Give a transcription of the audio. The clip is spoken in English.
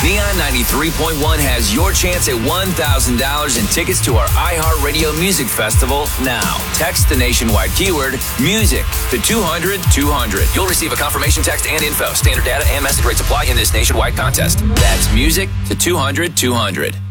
Neon 93.1 has your chance at $1,000 in tickets to our iHeartRadio Music Festival now. Text the nationwide keyword music to 200-200. You'll receive a confirmation text and info. Standard data and message rates apply in this nationwide contest. That's music to 200-200.